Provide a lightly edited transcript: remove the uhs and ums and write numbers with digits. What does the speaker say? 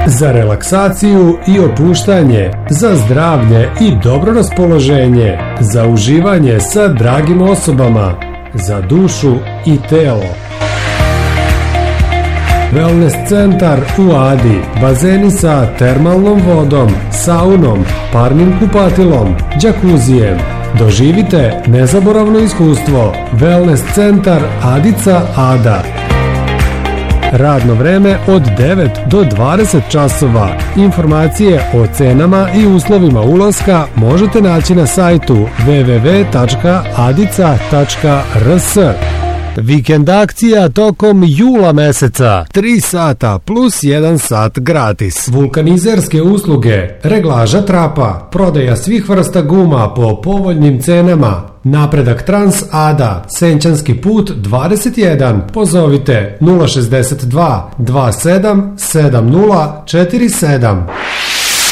Za relaksaciju i opuštanje, za zdravlje i dobro raspoloženje, za uživanje sa dragim osobama, za dušu i telo. Wellness centar u Adi, bazeni sa termalnom vodom, saunom, parnim kupatilom, džakuzijem. Doživite nezaboravno iskustvo. Wellness centar Adica Ada. Radno vreme od 9 do 20 časova. Informacije o cenama i uslovima ulaska možete naći na sajtu www.adica.rs. Vikend akcija tokom jula meseca. 3 sata plus 1 sat gratis. Vulkanizerske usluge, reglaža trapa, prodaja svih vrsta guma po povoljnim cenama. Napredak Trans Ada, Senčanski put 21. Pozovite 062 27 70 47.